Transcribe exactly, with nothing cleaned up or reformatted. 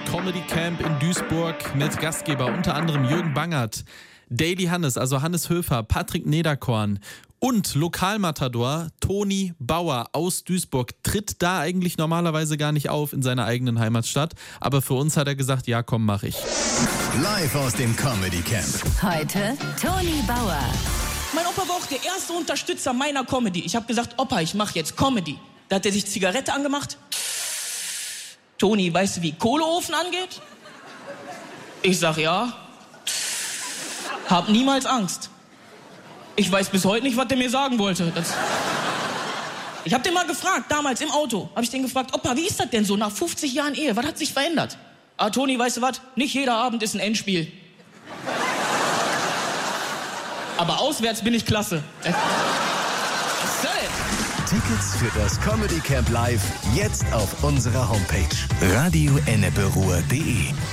Comedy Camp in Duisburg mit Gastgeber unter anderem Jürgen Bangert, Daily Hannes, also Hannes Höfer, Patrick Nederkorn und Lokalmatador Toni Bauer aus Duisburg. Tritt da eigentlich normalerweise gar nicht auf in seiner eigenen Heimatstadt, aber für uns hat er gesagt, ja komm, mach ich. Live aus dem Comedy Camp. Heute Toni Bauer. Mein Opa war auch der erste Unterstützer meiner Comedy. Ich habe gesagt, Opa, ich mache jetzt Comedy. Da hat er sich Zigarette angemacht. Toni, weißt du, wie Kohleofen angeht? Ich sag ja. Hab niemals Angst. Ich weiß bis heute nicht, was der mir sagen wollte. Das ich hab den mal gefragt, damals im Auto. Hab ich den gefragt, Opa, wie ist das denn so nach fünfzig Jahren Ehe? Was hat sich verändert? Ah, Toni, weißt du was? Nicht jeder Abend ist ein Endspiel. Aber auswärts bin ich klasse. Was soll das? Tickets für das Comedy Camp Live jetzt auf unserer Homepage radio ennepe ruhr punkt de.